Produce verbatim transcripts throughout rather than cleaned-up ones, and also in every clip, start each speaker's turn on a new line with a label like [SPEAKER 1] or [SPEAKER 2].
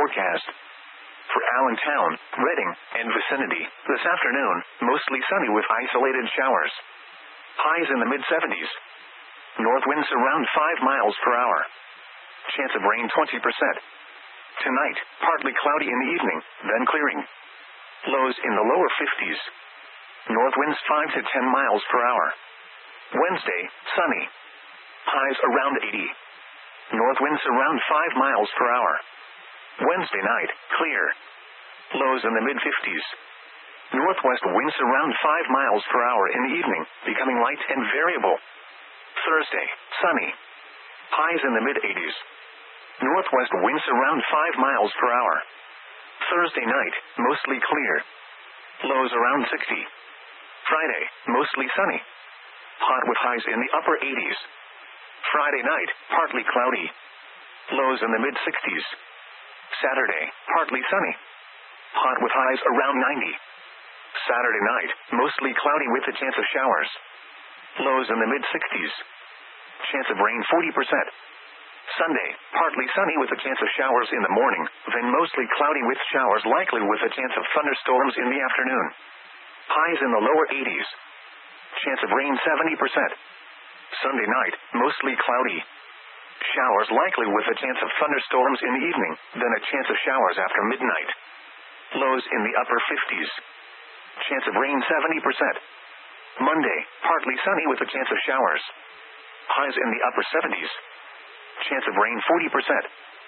[SPEAKER 1] forecast. For Allentown, Reading, and vicinity, this afternoon, mostly sunny with isolated showers. Highs in the mid seventies. North winds around five miles per hour. Chance of rain twenty percent. Tonight, partly cloudy in the evening, then clearing. Lows in the lower fifties. North winds five to ten miles per hour. Wednesday, sunny. Highs around eighty. North winds around five miles per hour. Wednesday night, clear. Lows in the mid fifties. Northwest winds around five miles per hour in the evening, becoming light and variable. Thursday, sunny. Highs in the mid eighties. Northwest winds around five miles per hour. Thursday night, mostly clear. Lows around sixty. Friday, mostly sunny. Hot with highs in the upper eighties. Friday night, partly cloudy. Lows in the mid sixties. Saturday, partly sunny. Hot with highs around ninety. Saturday night, mostly cloudy with a chance of showers. Lows in the mid sixties. Chance of rain forty percent. Sunday, partly sunny with a chance of showers in the morning, then mostly cloudy with showers likely with a chance of thunderstorms in the afternoon. Highs in the lower eighties. Chance of rain seventy percent. Sunday night, mostly cloudy. Showers likely with a chance of thunderstorms in the evening, then a chance of showers after midnight. Lows in the upper fifties. Chance of rain seventy percent. Monday, partly sunny with a chance of showers. Highs in the upper seventies. Chance of rain forty percent.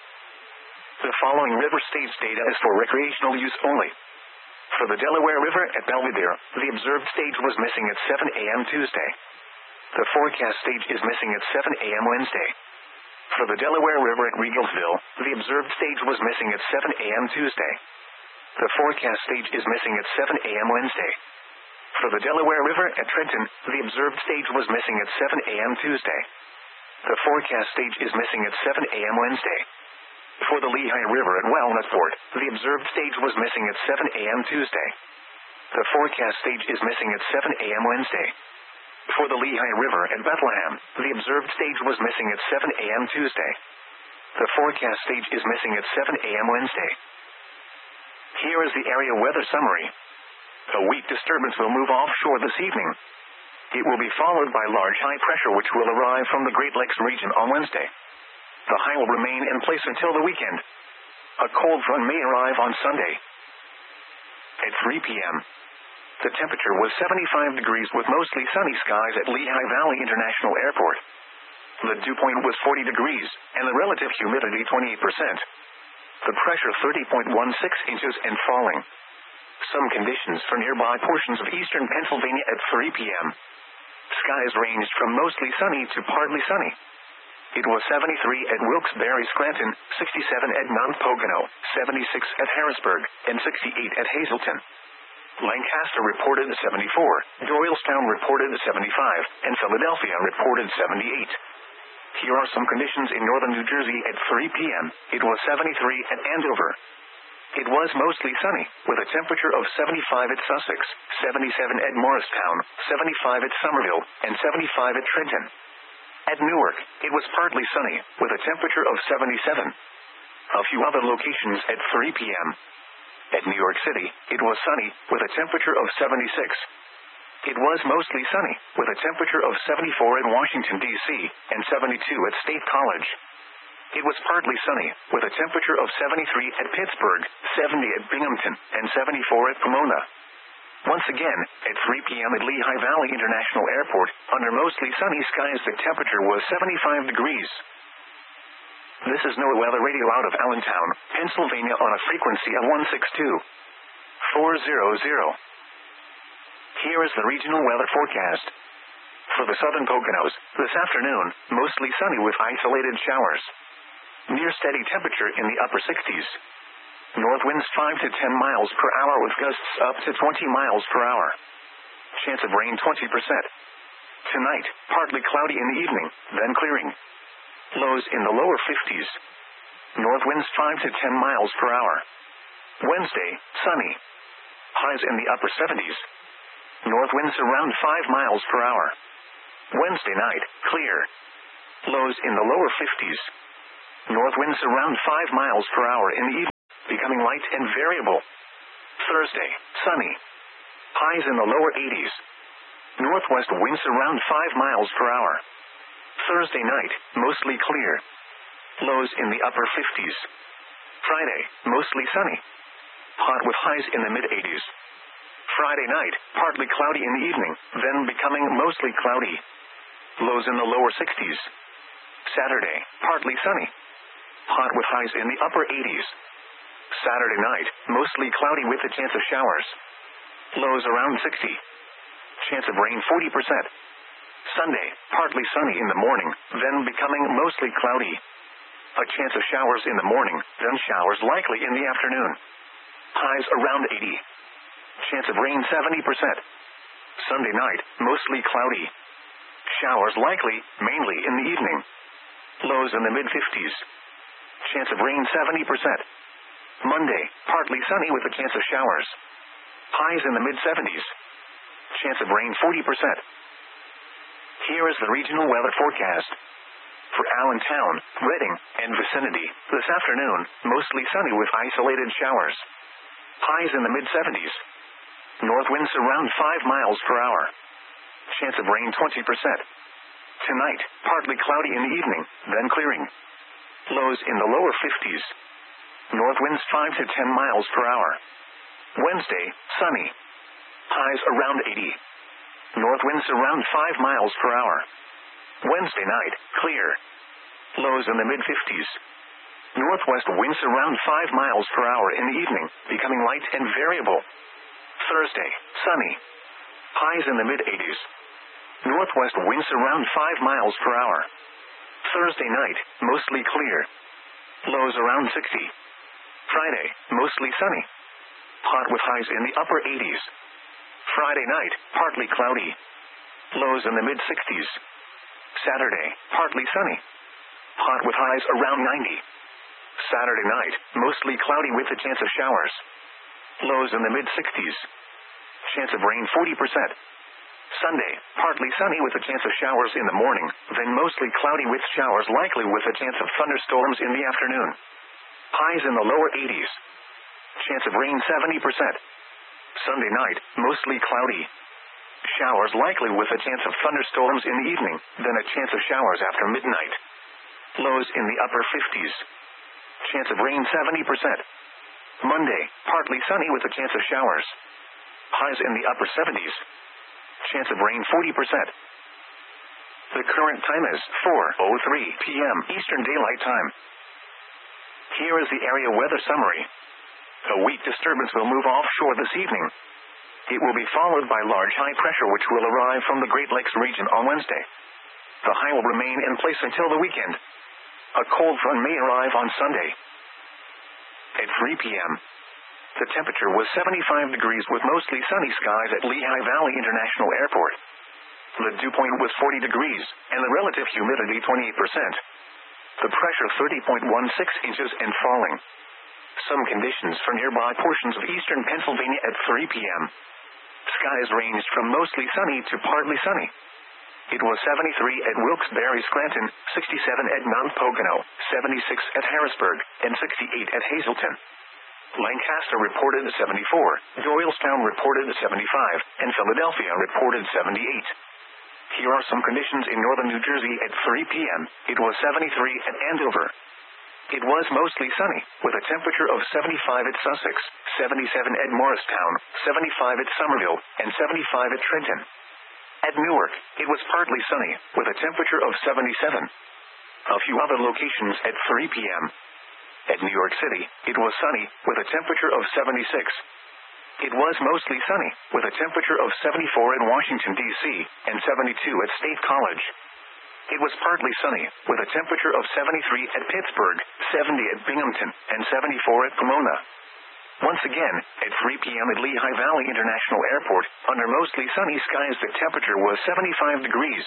[SPEAKER 1] The following river stage data is for recreational use only. For the Delaware River at Belvidere, the observed stage was missing at seven a m Tuesday. The forecast stage is missing at seven a m Wednesday. For the Delaware River at Regalsville, the observed stage was missing at seven a m Tuesday. The forecast stage is missing at seven a m Wednesday. For the Delaware River at Trenton, the observed stage was missing at seven a m Tuesday. The forecast stage is missing at seven a m Wednesday. For the Lehigh River at Walnutport, the observed stage was missing at seven a m Tuesday. The forecast stage is missing at seven a m Wednesday. For the Lehigh River at Bethlehem, the observed stage was missing at seven a m Tuesday. The forecast stage is missing at seven a m Wednesday. Here is the area weather summary. A weak disturbance will move offshore this evening. It will be followed by large high pressure which will arrive from the Great Lakes region on Wednesday. The high will remain in place until the weekend. A cold front may arrive on Sunday. At three p m, the temperature was seventy-five degrees with mostly sunny skies at Lehigh Valley International Airport. The dew point was forty degrees, and the relative humidity twenty-eight percent. The pressure thirty point one six inches and falling. Some conditions for nearby portions of eastern Pennsylvania at three p m Skies ranged from mostly sunny to partly sunny. It was seventy-three at Wilkes-Barre Scranton, sixty-seven at Mount Pocono, seventy-six at Harrisburg, and sixty-eight at Hazleton. Lancaster reported seventy-four, Doylestown reported seventy-five, and Philadelphia reported seventy-eight. Here are some conditions in northern New Jersey at three p m It was seventy-three at Andover. It was mostly sunny, with a temperature of seventy-five at Sussex, seventy-seven at Morristown, seventy-five at Somerville, and seventy-five at Trenton. At Newark, it was partly sunny, with a temperature of seventy-seven. A few other locations at three p m At New York City, it was sunny, with a temperature of seventy-six. It was mostly sunny, with a temperature of seventy-four in Washington, D C, and seventy-two at State College. It was partly sunny, with a temperature of seventy-three at Pittsburgh, seventy at Binghamton, and seventy-four at Pomona. Once again, at three p m at Lehigh Valley International Airport, under mostly sunny skies the temperature was seventy-five degrees. This is NOAA Weather Radio out of Allentown, Pennsylvania on a frequency of one six two four hundred. Here is the regional weather forecast. For the southern Poconos, this afternoon, mostly sunny with isolated showers. Near steady temperature in the upper sixties. North winds five to ten miles per hour with gusts up to twenty miles per hour. Chance of rain twenty percent. Tonight, partly cloudy in the evening, then clearing. Lows in the lower fifties. North winds five to ten miles per hour. Wednesday, sunny. Highs in the upper seventies. North winds around five miles per hour. Wednesday night, clear. Lows in the lower fifties. North winds around five miles per hour in the evening. becoming light and variable. Thursday, sunny. Highs in the lower eighties. Northwest winds around five miles per hour. Thursday night, mostly clear. Lows in the upper fifties. Friday, mostly sunny. Hot with highs in the mid-eighties. Friday night, partly cloudy in the evening, then becoming mostly cloudy. Lows in the lower sixties. Saturday, partly sunny. Hot with highs in the upper eighties. Saturday night, mostly cloudy with a chance of showers. Lows around sixty. Chance of rain forty percent. Sunday, partly sunny in the morning, then becoming mostly cloudy. A chance of showers in the morning, then showers likely in the afternoon. Highs around eighty. Chance of rain seventy percent. Sunday night, mostly cloudy. Showers likely, mainly in the evening. Lows in the mid-fifties. Chance of rain seventy percent. Monday, partly sunny with a chance of showers. Highs in the mid-seventies. Chance of rain forty percent. Here is the regional weather forecast. For Allentown, Reading, and vicinity, this afternoon, mostly sunny with isolated showers. Highs in the mid-seventies. North winds around five miles per hour. Chance of rain twenty percent. Tonight, partly cloudy in the evening, then clearing. Lows in the lower fifties. North winds five to ten miles per hour. Wednesday, sunny. Highs around eighty. North winds around five miles per hour. Wednesday night, clear. Lows in the mid-fifties. Northwest winds around five miles per hour in the evening, becoming light and variable. Thursday, sunny. Highs in the mid-eighties. Northwest winds around five miles per hour. Thursday night, mostly clear. Lows around sixty. Friday, mostly sunny. Hot with highs in the upper eighties. Friday night, partly cloudy. Lows in the mid-sixties. Saturday, partly sunny. Hot with highs around ninety. Saturday night, mostly cloudy with a chance of showers. Lows in the mid-sixties. Chance of rain forty percent. Sunday, partly sunny with a chance of showers in the morning, then mostly cloudy with showers likely with a chance of thunderstorms in the afternoon. Highs in the lower eighties. Chance of rain seventy percent. Sunday night, mostly cloudy. Showers likely with a chance of thunderstorms in the evening, then a chance of showers after midnight. Lows in the upper fifties. Chance of rain seventy percent. Monday, partly sunny with a chance of showers. Highs in the upper seventies. Chance of rain forty percent. The current time is four oh three p.m. Eastern Daylight Time. Here is the area weather summary. A weak disturbance will move offshore this evening. It will be followed by large high pressure which will arrive from the Great Lakes region on Wednesday. The high will remain in place until the weekend. A cold front may arrive on Sunday. At three p.m., the temperature was seventy-five degrees with mostly sunny skies at Lehigh Valley International Airport. The dew point was forty degrees, and the relative humidity twenty-eight percent. The pressure thirty point one six inches and falling. Some conditions for nearby portions of eastern Pennsylvania at three p.m. Skies ranged from mostly sunny to partly sunny. It was seventy-three at Wilkes-Barre Scranton, sixty-seven at Mount Pocono, seventy-six at Harrisburg, and sixty-eight at Hazleton. Lancaster reported seventy-four, Doylestown reported seventy-five, and Philadelphia reported seventy-eight. Here are some conditions in northern New Jersey at three p.m. It was seventy-three at Andover. It was mostly sunny, with a temperature of seventy-five at Sussex, seventy-seven at Morristown, seventy-five at Somerville, and seventy-five at Trenton. At Newark, it was partly sunny, with a temperature of seventy-seven. A few other locations at three p.m. At New York City, it was sunny, with a temperature of seventy-six. It was mostly sunny, with a temperature of seventy-four in Washington, D C, and seventy-two at State College. It was partly sunny, with a temperature of seventy-three at Pittsburgh, seventy at Binghamton, and seventy-four at Pomona. Once again, at three p.m. at Lehigh Valley International Airport, under mostly sunny skies the temperature was seventy-five degrees.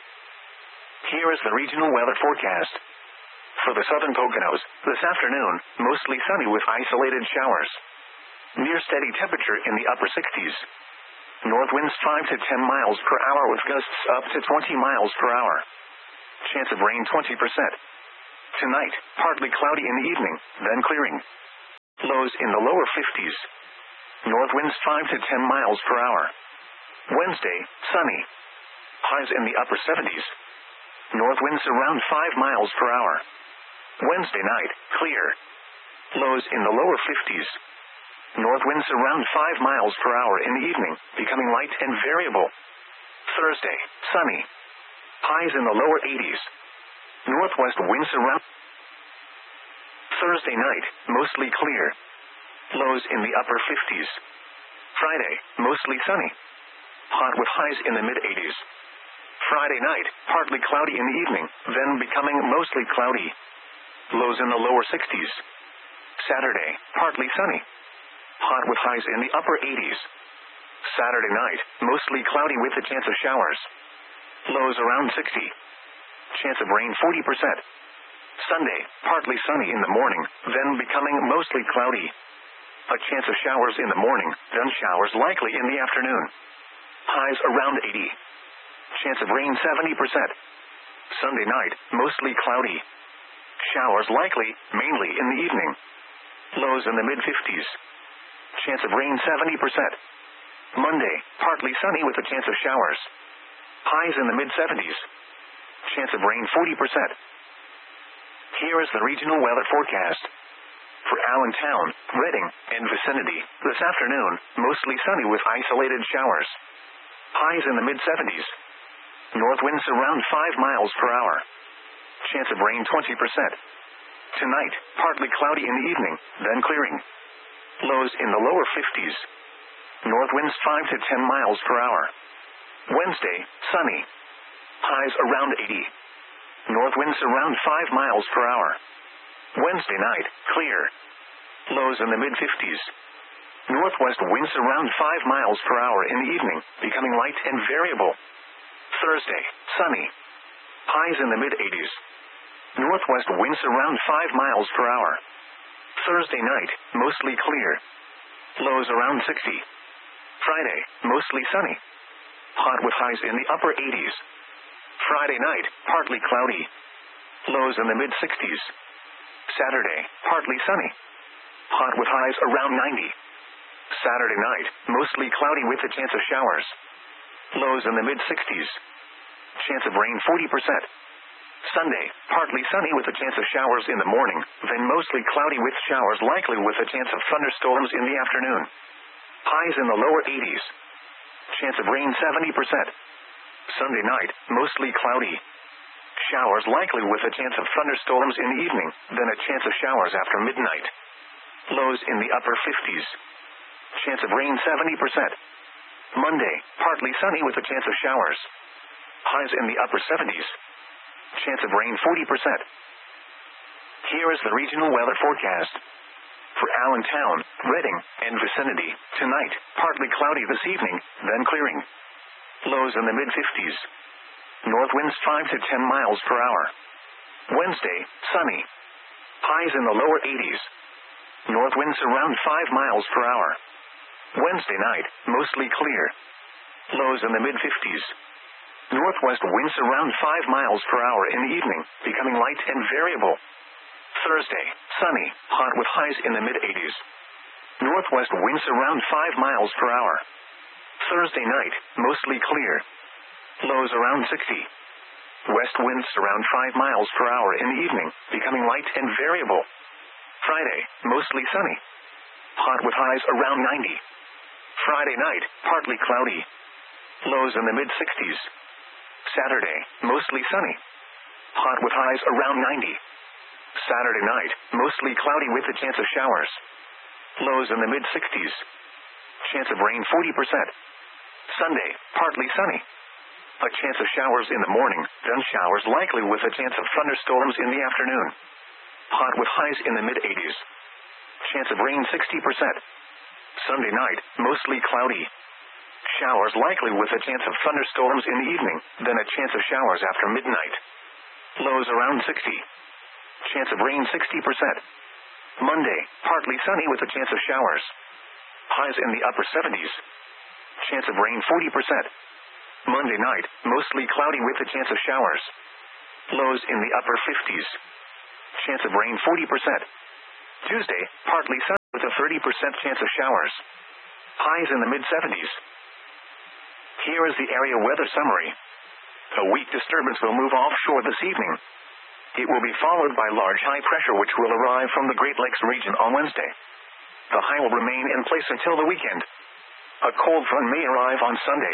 [SPEAKER 1] Here is the regional weather forecast. For the southern Poconos, this afternoon, mostly sunny with isolated showers. Near steady temperature in the upper sixties. North winds five to ten miles per hour with gusts up to twenty miles per hour. Chance of rain twenty percent. Tonight, partly cloudy in the evening, then clearing. Low lows in the lower fifties. North winds five to ten miles per hour. Wednesday, sunny. Highs in the upper seventies. North winds around five miles per hour. Wednesday night, clear. Lows in the lower fifties. North winds around five miles per hour in the evening, becoming light and variable. Thursday, sunny. Highs in the lower eighties. Northwest winds around. Thursday night, mostly clear. Lows in the upper fifties. Friday, mostly sunny. Hot with highs in the mid-eighties. Friday night, partly cloudy in the evening, then becoming mostly cloudy. Lows in the lower sixties. Saturday, partly sunny. Hot with highs in the upper eighties. Saturday night, mostly cloudy with a chance of showers. Lows around sixty. Chance of rain forty percent. Sunday, partly sunny in the morning, then becoming mostly cloudy. A chance of showers in the morning, then showers likely in the afternoon. Highs around eighty. Chance of rain seventy percent. Sunday night, mostly cloudy. Showers likely, mainly in the evening. Lows in the mid-fifties. Chance of rain seventy percent. Monday, partly sunny with a chance of showers. Highs in the mid-seventies. Chance of rain forty percent. Here is the regional weather forecast. For Allentown, Reading, and vicinity, this afternoon, mostly sunny with isolated showers. Highs in the mid-seventies. North winds around five miles per hour. Chance of rain twenty percent. Tonight, partly cloudy in the evening, then clearing. Lows in the lower fifties. North winds five to ten miles per hour. Wednesday, sunny. Highs around eighty. North winds around five miles per hour. Wednesday night, clear. Lows in the mid-fifties. Northwest winds around five miles per hour in the evening, becoming light and variable. Thursday, sunny. Highs in the mid-eighties. Northwest winds around five miles per hour. Thursday night, mostly clear. Lows around sixty. Friday, mostly sunny. Hot with highs in the upper eighties. Friday night, partly cloudy. Lows in the mid-sixties. Saturday, partly sunny. Hot with highs around ninety. Saturday night, mostly cloudy with a chance of showers. Lows in the mid-sixties. Chance of rain forty percent. Sunday, partly sunny with a chance of showers in the morning, then mostly cloudy with showers likely with a chance of thunderstorms in the afternoon. Highs in the lower eighties. Chance of rain seventy percent. Sunday night, mostly cloudy. Showers likely with a chance of thunderstorms in the evening, then a chance of showers after midnight. Lows in the upper fifties. Chance of rain seventy percent. Monday, partly sunny with a chance of showers. Highs in the upper seventies. Chance of rain forty percent. Here is the regional weather forecast. For Allentown, Reading, and vicinity, tonight, partly cloudy this evening, then clearing. Lows in the mid-fifties. North winds five to ten miles per hour. Wednesday, sunny. Highs in the lower eighties. North winds around five miles per hour. Wednesday night, mostly clear. Lows in the mid-fifties. Northwest winds around five miles per hour in the evening, becoming light and variable. Thursday, sunny, hot with highs in the mid-eighties. Northwest winds around five miles per hour. Thursday night, mostly clear. Lows around sixty. West winds around five miles per hour in the evening, becoming light and variable. Friday, mostly sunny. Hot with highs around ninety. Friday night, partly cloudy. Lows in the mid-sixties. Saturday, mostly sunny. Hot with highs around ninety. Saturday night, mostly cloudy with a chance of showers. Lows in the mid-sixties. Chance of rain forty percent. Sunday, partly sunny. A chance of showers in the morning, then showers likely with a chance of thunderstorms in the afternoon. Hot with highs in the mid-eighties. Chance of rain sixty percent. Sunday night, mostly cloudy. Showers likely with a chance of thunderstorms in the evening, then a chance of showers after midnight. Lows around sixty. Chance of rain sixty percent. Monday, partly sunny with a chance of showers. Highs in the upper seventies. Chance of rain forty percent. Monday night, mostly cloudy with a chance of showers. Lows in the upper fifties. Chance of rain forty percent. Tuesday, partly sunny with a thirty percent chance of showers. Highs in the mid seventies. Here is the area weather summary. A weak disturbance will move offshore this evening. It will be followed by large high pressure which will arrive from the Great Lakes region on Wednesday. The high will remain in place until the weekend. A cold front may arrive on Sunday.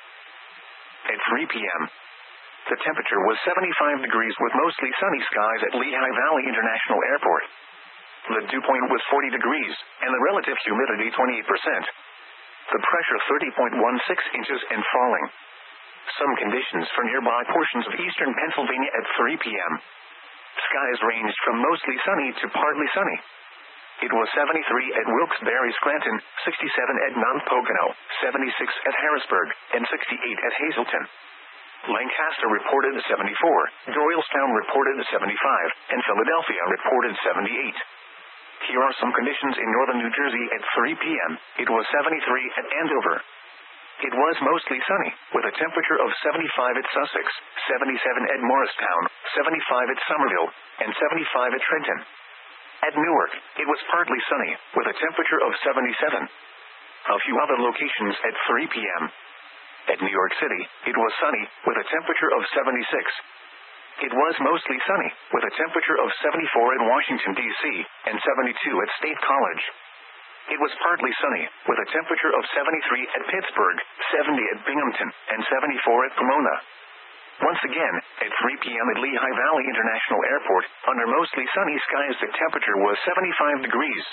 [SPEAKER 1] At three p.m., the temperature was seventy-five degrees with mostly sunny skies at Lehigh Valley International Airport. The dew point was forty degrees, and the relative humidity twenty-eight percent. The pressure thirty point one six inches and falling. Some conditions for nearby portions of eastern Pennsylvania at three p.m. Skies ranged from mostly sunny to partly sunny. It was seventy-three at Wilkes-Barre Scranton, sixty-seven at Mount Pocono, seventy-six at Harrisburg, and sixty-eight at Hazleton. Lancaster reported seventy-four, Doylestown reported seventy-five, and Philadelphia reported seventy-eight. Here are some conditions in northern New Jersey at three p.m. It was seventy-three at Andover. It was mostly sunny, with a temperature of seventy-five at Sussex, seventy-seven at Morristown, seventy-five at Somerville, and seventy-five at Trenton. At Newark, it was partly sunny, with a temperature of seventy-seven. A few other locations at three p.m. At New York City, it was sunny, with a temperature of seventy-six. It was mostly sunny, with a temperature of seventy-four in Washington, D C, and seventy-two at State College. It was partly sunny, with a temperature of seventy-three at Pittsburgh, seventy at Binghamton, and seventy-four at Pomona. Once again, at three p.m. at Lehigh Valley International Airport, under mostly sunny skies the temperature was seventy-five degrees.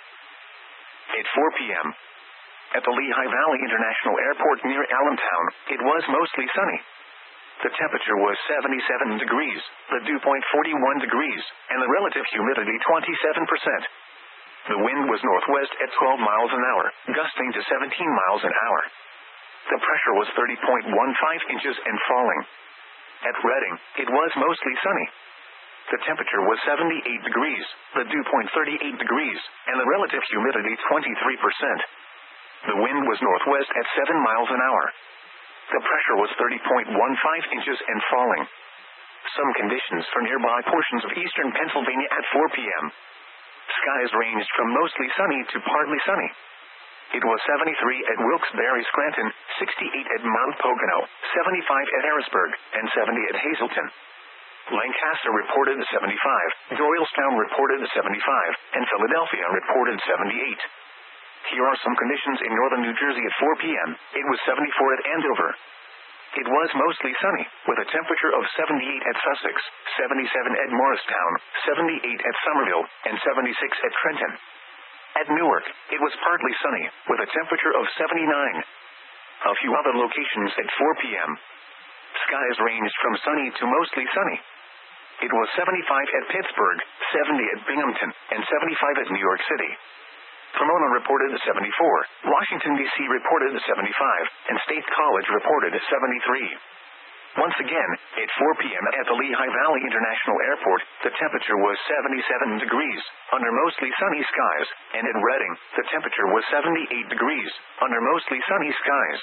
[SPEAKER 1] At four p.m. at the Lehigh Valley International Airport near Allentown, it was mostly sunny. The temperature was seventy-seven degrees, the dew point forty-one degrees, and the relative humidity twenty-seven percent. The wind was northwest at twelve miles an hour, gusting to seventeen miles an hour. The pressure was thirty point one five inches and falling. At Reading, it was mostly sunny. The temperature was seventy-eight degrees, the dew point thirty-eight degrees, and the relative humidity twenty-three percent. The wind was northwest at seven miles an hour. The pressure was thirty point one five inches and falling. Some conditions for nearby portions of eastern Pennsylvania at four p.m. Skies ranged from mostly sunny to partly sunny. It was seventy-three at Wilkes-Barre Scranton, sixty-eight at Mount Pocono, seventy-five at Harrisburg, and seventy at Hazleton. Lancaster reported seventy-five, Doylestown reported seventy-five, and Philadelphia reported seventy-eight. Here are some conditions in northern New Jersey at four p.m. It was seventy-four at Andover. It was mostly sunny, with a temperature of seventy-eight at Sussex, seventy-seven at Morristown, seventy-eight at Somerville, and seventy-six at Trenton. At Newark, it was partly sunny, with a temperature of seventy-nine. A few other locations at four p.m. Skies ranged from sunny to mostly sunny. It was seventy-five at Pittsburgh, seventy at Binghamton, and seventy-five at New York City. Pomona reported seventy-four, Washington, D C reported seventy-five, and State College reported seventy-three. Once again, at four p.m. at the Lehigh Valley International Airport, the temperature was seventy-seven degrees, under mostly sunny skies, and at Reading, the temperature was seventy-eight degrees, under mostly sunny skies.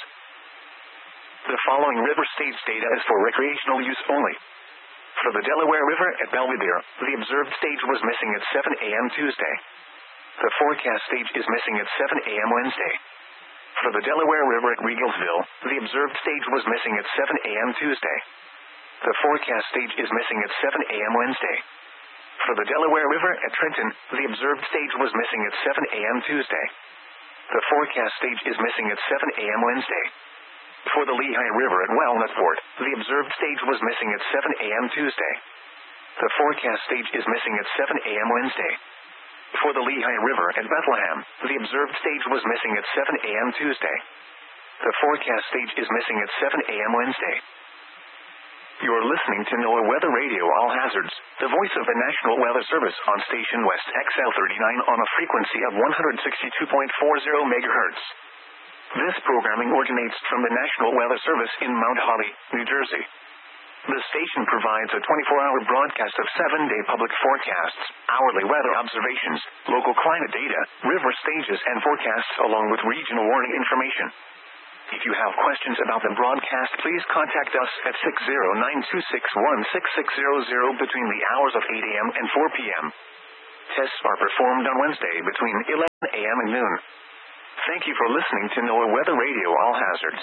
[SPEAKER 1] The following river stage data is for recreational use only. For the Delaware River at Belvidere, the observed stage was missing at seven a.m. Tuesday. The forecast stage is missing at seven a.m. Wednesday. For the Delaware River at Regalsville, the observed stage was missing at seven a.m. Tuesday. The forecast stage is missing at seven a.m. Wednesday. For the Delaware River at Trenton, the observed stage was missing at seven a.m. Tuesday. The forecast stage is missing at seven a.m. Wednesday. For the Lehigh River at Walnutport, the observed stage was missing at seven a.m. Tuesday. The forecast stage is missing at seven a.m. Wednesday. For the Lehigh River at Bethlehem, the observed stage was missing at seven a.m. Tuesday. The forecast stage is missing at seven a.m. Wednesday. You're listening to NOAA Weather Radio All Hazards, the voice of the National Weather Service on station West X L thirty-nine on a frequency of one hundred sixty-two point four zero megahertz. This programming originates from the National Weather Service in Mount Holly, New Jersey. The station provides a twenty-four hour broadcast of seven-day public forecasts, hourly weather observations, local climate data, river stages and forecasts along with regional warning information. If you have questions about the broadcast, please contact us at six zero nine two six one six six zero zero between the hours of eight a.m. and four p.m. Tests are performed on Wednesday between eleven a m and noon. Thank you for listening to NOAA Weather Radio All Hazards.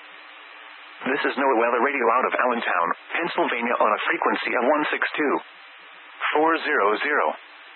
[SPEAKER 1] This is NOAA Weather Radio out of Allentown, Pennsylvania on a frequency of one six two four hundred.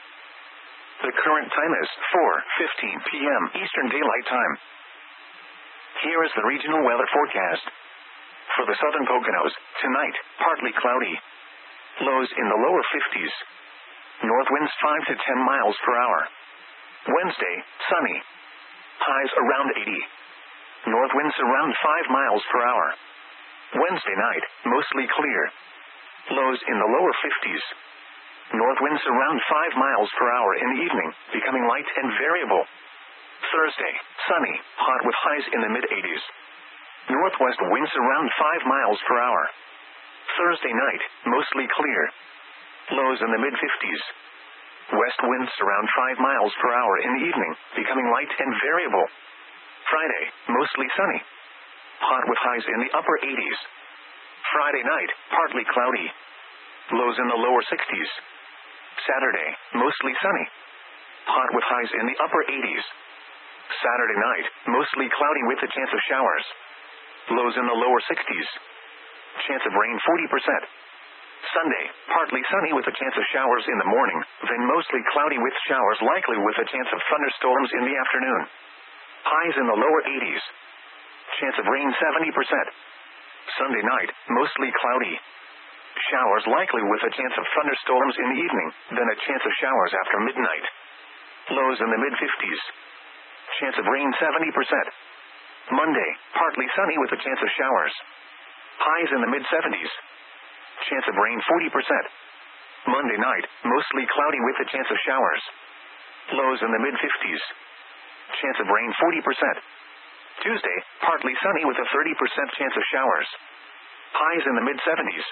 [SPEAKER 1] The current time is four fifteen p m Eastern Daylight Time. Here is the regional weather forecast. For the southern Poconos, tonight, partly cloudy. Lows in the lower fifties. North winds five to ten miles per hour. Wednesday, sunny. Highs around eighty. North winds around five miles per hour. Wednesday night, mostly clear. Lows in the lower fifties. North winds around five miles per hour in the evening, becoming light and variable. Thursday, sunny, hot with highs in the mid-eighties. Northwest winds around five miles per hour. Thursday night, mostly clear. Lows in the mid-fifties. West winds around five miles per hour in the evening, becoming light and variable. Friday, mostly sunny. Hot with highs in the upper eighties. Friday night, partly cloudy. Lows in the lower sixties. Saturday, mostly sunny. Hot with highs in the upper eighties. Saturday night, mostly cloudy with a chance of showers. Lows in the lower sixties. Chance of rain forty percent. Sunday, partly sunny with a chance of showers in the morning, then mostly cloudy with showers likely with a chance of thunderstorms in the afternoon. Highs in the lower eighties. Chance of rain seventy percent. Sunday night, mostly cloudy. Showers likely with a chance of thunderstorms in the evening, then a chance of showers after midnight. Lows in the mid-fifties. Chance of rain seventy percent. Monday, partly sunny with a chance of showers. Highs in the mid-seventies. Chance of rain forty percent. Monday night, mostly cloudy with a chance of showers. Lows in the mid-fifties. Chance of rain forty percent. Tuesday, partly sunny with a thirty percent chance of showers. Highs in the mid-seventies.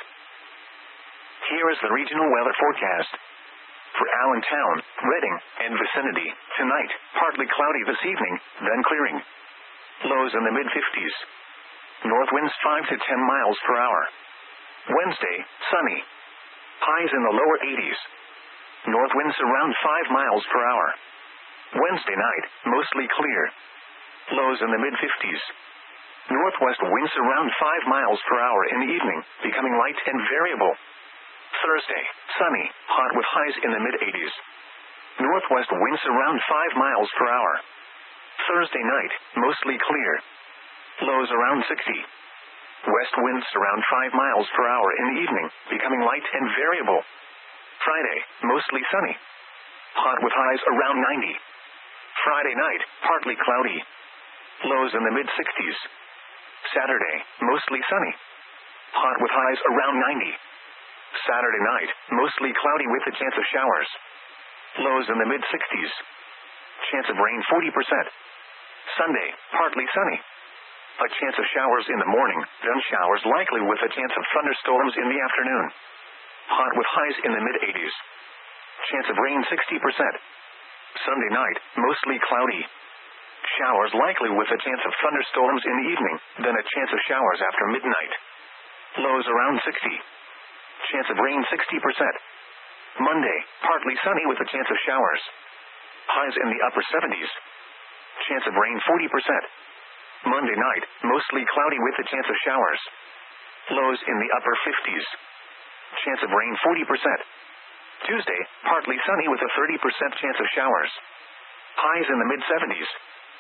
[SPEAKER 1] Here is the regional weather forecast. For Allentown, Reading, and vicinity, tonight, partly cloudy this evening, then clearing. Lows in the mid-fifties. North winds five to ten miles per hour. Wednesday, sunny. Highs in the lower eighties. North winds around five miles per hour. Wednesday night, mostly clear. Lows in the mid-fifties. Northwest winds around five miles per hour in the evening, becoming light and variable. Thursday, sunny, hot with highs in the mid-eighties. Northwest winds around five miles per hour. Thursday night, mostly clear. Lows around sixty. West winds around five miles per hour in the evening, becoming light and variable. Friday, mostly sunny. Hot with highs around ninety. Friday night, partly cloudy. Lows in the mid-sixties. Saturday, mostly sunny. Hot with highs around ninety. Saturday night, mostly cloudy with a chance of showers. Lows in the mid-sixties. Chance of rain forty percent. Sunday, partly sunny. A chance of showers in the morning, then showers likely with a chance of thunderstorms in the afternoon. Hot with highs in the mid-eighties. Chance of rain sixty percent. Sunday night, mostly cloudy. Showers likely with a chance of thunderstorms in the evening, then a chance of showers after midnight. Lows around sixty. Chance of rain sixty percent. Monday, partly sunny with a chance of showers. Highs in the upper seventies. Chance of rain forty percent. Monday night, mostly cloudy with a chance of showers. Lows in the upper fifties. Chance of rain forty percent. Tuesday, partly sunny with a thirty percent chance of showers. Highs in the mid-seventies.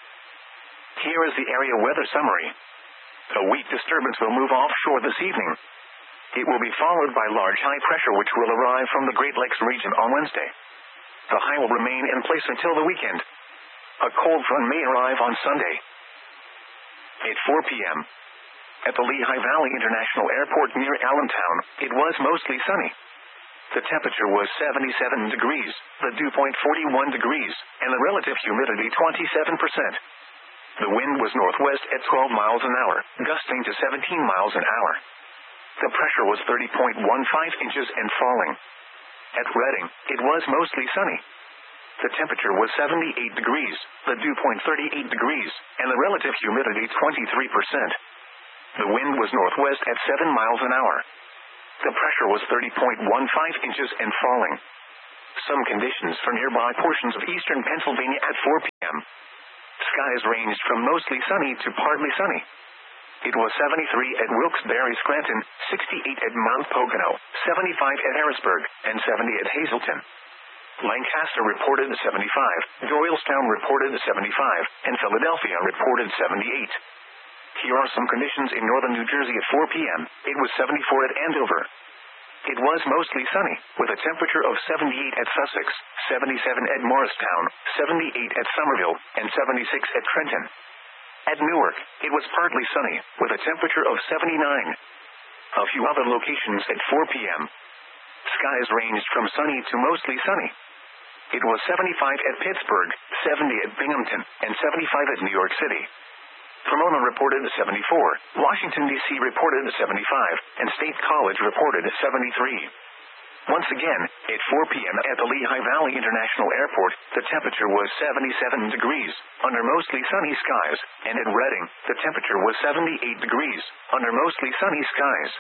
[SPEAKER 1] Here is the area weather summary. A weak disturbance will move offshore this evening. It will be followed by large high pressure which will arrive from the Great Lakes region on Wednesday. The high will remain in place until the weekend. A cold front may arrive on Sunday. At four p m at the Lehigh Valley International Airport near Allentown, it was mostly sunny. The temperature was seventy-seven degrees, the dew point forty-one degrees, and the relative humidity twenty-seven percent. The wind was northwest at twelve miles an hour, gusting to seventeen miles an hour. The pressure was thirty point one five inches and falling. At Reading, it was mostly sunny. The temperature was seventy-eight degrees, the dew point thirty-eight degrees, and the relative humidity twenty-three percent. The wind was northwest at seven miles an hour. The pressure was thirty point one five inches and falling. Some conditions for nearby portions of eastern Pennsylvania at four p.m. Skies ranged from mostly sunny to partly sunny. It was seventy-three at Wilkes-Barre, Scranton, sixty-eight at Mount Pocono, seventy-five at Harrisburg, and seventy at Hazleton. Lancaster reported seventy-five, Doylestown reported seventy-five, and Philadelphia reported seventy-eight. Here are some conditions in northern New Jersey at four p.m. It was seventy-four at Andover. It was mostly sunny, with a temperature of seventy-eight at Sussex, seventy-seven at Morristown, seventy-eight at Somerville, and seventy-six at Trenton. At Newark, it was partly sunny, with a temperature of seventy-nine. A few other locations at four p.m. Skies ranged from sunny to mostly sunny. It was seventy-five at Pittsburgh, seventy at Binghamton, and seventy-five at New York City. Pomona reported seventy-four, Washington, D C reported seventy-five, and State College reported seventy-three. Once again, at four p.m. at the Lehigh Valley International Airport, the temperature was seventy-seven degrees, under mostly sunny skies, and at Reading, the temperature was seventy-eight degrees, under mostly sunny skies.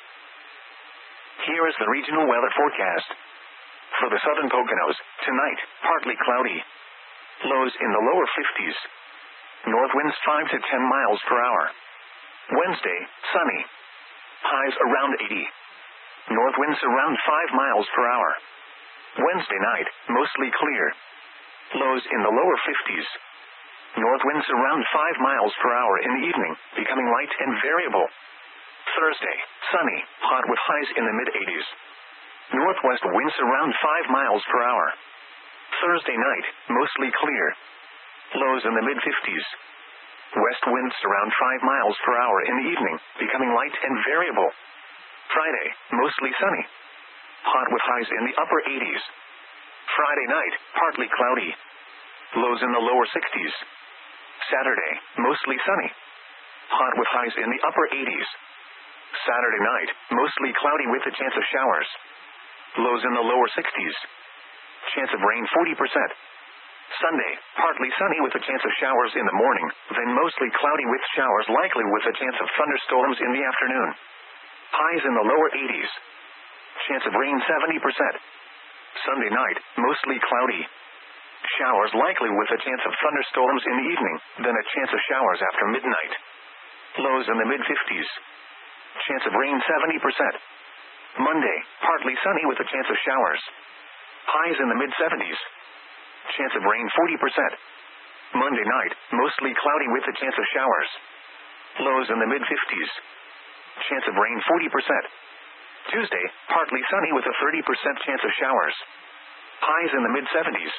[SPEAKER 1] Here is the regional weather forecast. For the southern Poconos, tonight, partly cloudy. Lows in the lower fifties. North winds five to ten miles per hour. Wednesday, sunny. Highs around eighty. North winds around five miles per hour. Wednesday night, mostly clear. Lows in the lower fifties. North winds around five miles per hour in the evening, becoming light and variable. Thursday, sunny, hot with highs in the mid-eighties. Northwest winds around five miles per hour. Thursday night, mostly clear. Lows in the mid-fifties. West winds around five miles per hour in the evening, becoming light and variable. Friday, mostly sunny. Hot with highs in the upper eighties. Friday night, partly cloudy. Lows in the lower sixties. Saturday, mostly sunny. Hot with highs in the upper eighties. Saturday night, mostly cloudy with a chance of showers. Lows in the lower sixties. Chance of rain forty percent. Sunday, partly sunny with a chance of showers in the morning, then mostly cloudy with showers likely with a chance of thunderstorms in the afternoon. Highs in the lower eighties. Chance of rain seventy percent. Sunday night, mostly cloudy. Showers likely with a chance of thunderstorms in the evening, then a chance of showers after midnight. Lows in the mid-fifties. Chance of rain seventy percent. Monday, partly sunny with a chance of showers. Highs in the mid-seventies. Chance of rain forty percent. Monday night, mostly cloudy with a chance of showers. Lows in the mid-fifties. Chance of rain forty percent. Tuesday, partly sunny with a thirty percent chance of showers. Highs in the mid-seventies.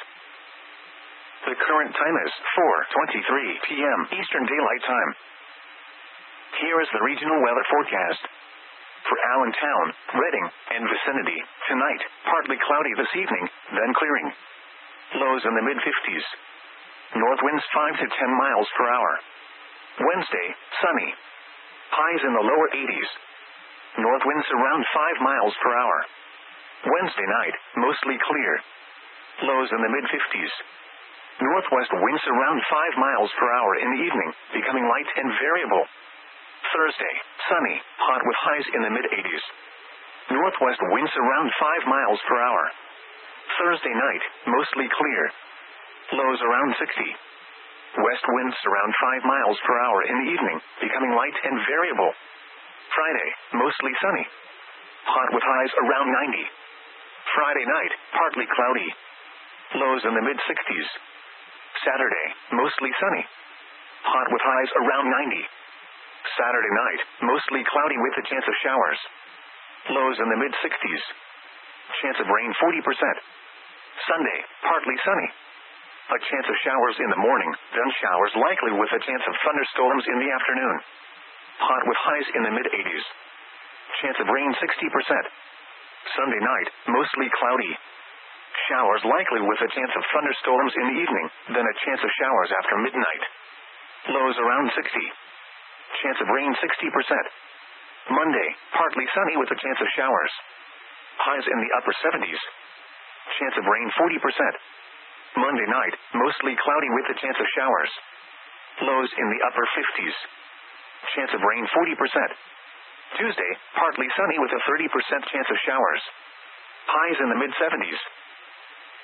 [SPEAKER 1] The current time is four twenty-three p.m. Eastern Daylight Time. Here is the regional weather forecast. For Allentown, Reading, and vicinity, tonight, partly cloudy this evening, then clearing. Lows in the mid-fifties. North winds five to ten miles per hour. Wednesday, sunny. Highs in the lower eighties. North winds around five miles per hour. Wednesday night, mostly clear. Lows in the mid-fifties. Northwest winds around five miles per hour in the evening, becoming light and variable. Thursday, sunny, hot with highs in the mid-eighties. Northwest winds around five miles per hour. Thursday night, mostly clear. Lows around sixty. West winds around five miles per hour in the evening, becoming light and variable. Friday, mostly sunny. Hot with highs around ninety. Friday night, partly cloudy. Lows in the mid-sixties. Saturday, mostly sunny. Hot with highs around ninety. Saturday night, mostly cloudy with a chance of showers. Lows in the mid-sixties. Chance of rain forty percent. Sunday, partly sunny. A chance of showers in the morning, then showers likely with a chance of thunderstorms in the afternoon. Hot with highs in the mid-eighties. Chance of rain sixty percent. Sunday night, mostly cloudy. Showers likely with a chance of thunderstorms in the evening, then a chance of showers after midnight. Lows around sixty. Chance of rain sixty percent. Monday, partly sunny with a chance of showers. Highs in the upper seventies. Chance of rain forty percent. Monday night, mostly cloudy with a chance of showers. Lows in the upper fifties. Chance of rain forty percent. Tuesday, partly sunny with a thirty percent chance of showers. Highs in the mid-seventies.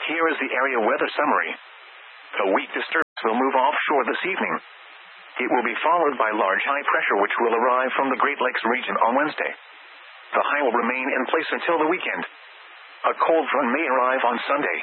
[SPEAKER 1] Here is the area weather summary. A weak disturbance will move offshore this evening. It will be followed by large high pressure which will arrive from the Great Lakes region on Wednesday. The high will remain in place until the weekend. A cold front may arrive on Sunday.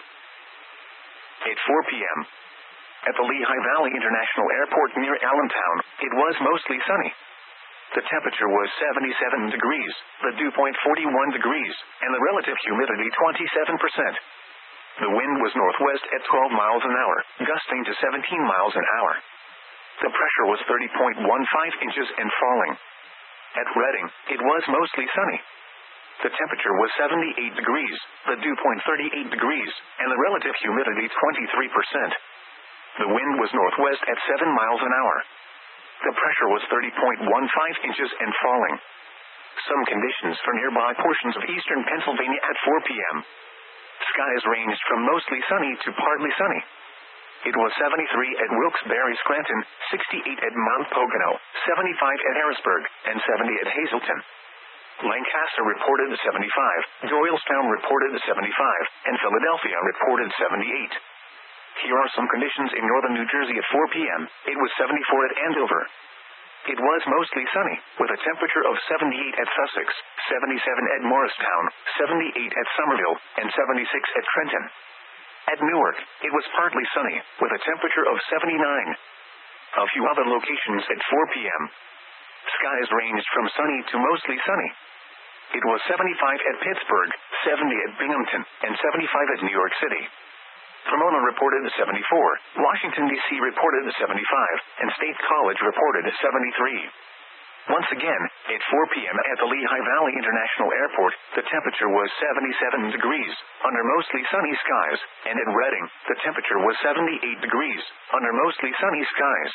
[SPEAKER 1] At four p.m. at the Lehigh Valley International Airport near Allentown, it was mostly sunny. The temperature was seventy-seven degrees, the dew point forty-one degrees, and the relative humidity twenty-seven percent. The wind was northwest at twelve miles an hour, gusting to seventeen miles an hour. The pressure was thirty point one five inches and falling. At Redding, it was mostly sunny. The temperature was seventy-eight degrees, the dew point thirty-eight degrees, and the relative humidity twenty-three percent. The wind was northwest at seven miles an hour. The pressure was thirty point one five inches and falling. Some conditions for nearby portions of eastern Pennsylvania at four p.m. Skies ranged from mostly sunny to partly sunny. It was seventy-three at Wilkes-Barre, Scranton, sixty-eight at Mount Pocono, seventy-five at Harrisburg, and seventy at Hazleton. Lancaster reported seventy-five, Doylestown reported seventy-five, and Philadelphia reported seventy-eight. Here are some conditions in northern New Jersey at four p.m. It was seventy-four at Andover. It was mostly sunny, with a temperature of seventy-eight at Sussex, seventy-seven at Morristown, seventy-eight at Somerville, and seventy-six at Trenton. At Newark, it was partly sunny, with a temperature of seventy-nine. A few other locations at four p.m. Skies ranged from sunny to mostly sunny. It was seventy-five at Pittsburgh, seventy at Binghamton, and seventy-five at New York City. Pomona reported seventy-four, Washington, D C reported seventy-five, and State College reported seventy-three. Once again, at four p.m. at the Lehigh Valley International Airport, the temperature was seventy-seven degrees, under mostly sunny skies, and at Redding, the temperature was seventy-eight degrees, under mostly sunny skies.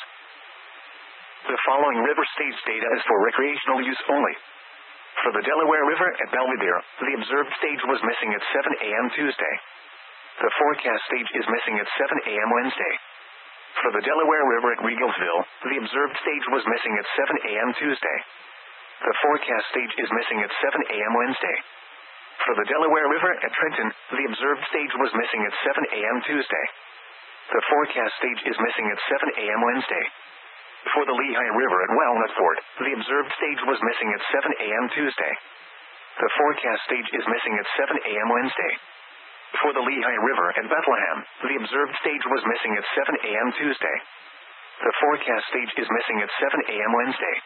[SPEAKER 1] The following river stage data is for recreational use only. For the Delaware River at Belvidere, the observed stage was missing at seven a.m. Tuesday. The forecast stage is missing at seven a.m. Wednesday. For the Delaware River at Regalsville, the observed stage was missing at seven a.m. Tuesday. The forecast stage is missing at seven a.m. Wednesday. For the Delaware River at Trenton, the observed stage was missing at seven a.m. Tuesday. The forecast stage is missing at seven a.m. Wednesday. For the Lehigh River at Walnut Fort, the observed stage was missing at seven a.m. Tuesday. The forecast stage is missing at seven a.m. Wednesday. For the Lehigh River at Bethlehem, the observed stage was missing at seven a.m. Tuesday. The forecast stage is missing at seven a.m. Wednesday.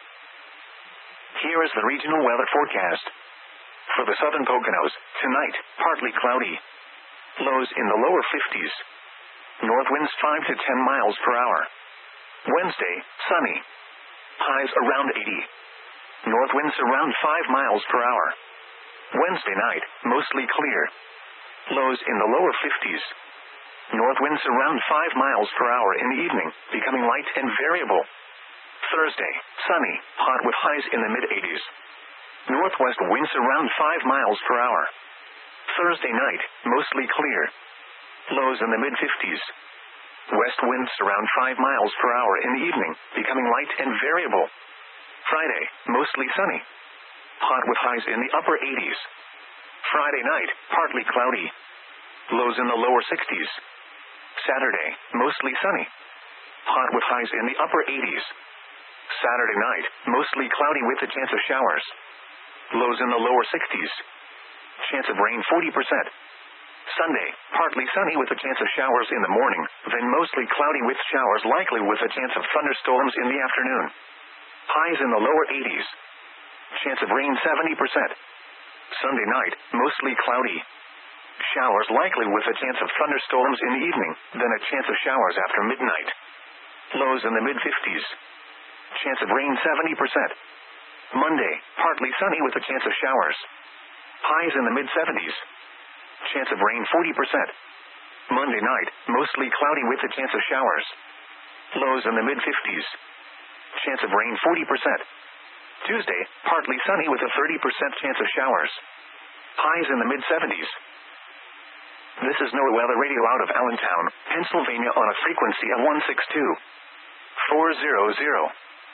[SPEAKER 1] Here is the regional weather forecast. For the southern Poconos, tonight, partly cloudy. Lows in the lower fifties. North winds five to ten miles per hour. Wednesday, sunny. Highs around eighty. North winds around five miles per hour. Wednesday night, mostly clear. Lows in the lower fifties. North winds around five miles per hour in the evening, becoming light and variable. Thursday, sunny, hot with highs in the mid-eighties. Northwest winds around five miles per hour. Thursday night, mostly clear. Lows in the mid-fifties. West winds around five miles per hour in the evening, becoming light and variable. Friday, mostly sunny. Hot with highs in the upper eighties. Friday night, partly cloudy. Lows in the lower sixties. Saturday, mostly sunny. Hot with highs in the upper eighties. Saturday night, mostly cloudy with a chance of showers. Lows in the lower sixties. Chance of rain forty percent. Sunday, partly sunny with a chance of showers in the morning, then mostly cloudy with showers likely with a chance of thunderstorms in the afternoon. Highs in the lower eighties. Chance of rain seventy percent. Sunday night, mostly cloudy. Showers likely with a chance of thunderstorms in the evening, then a chance of showers after midnight. Lows in the mid-fifties. Chance of rain seventy percent. Monday, partly sunny with a chance of showers. Highs in the mid-seventies. Chance of rain forty percent. Monday night, mostly cloudy with a chance of showers. Lows in the mid-fifties. Chance of rain forty percent. Tuesday, partly sunny with a thirty percent chance of showers. Highs in the mid-seventies. This is NOAA Weather Radio out of Allentown, Pennsylvania on a frequency of one six two four hundred.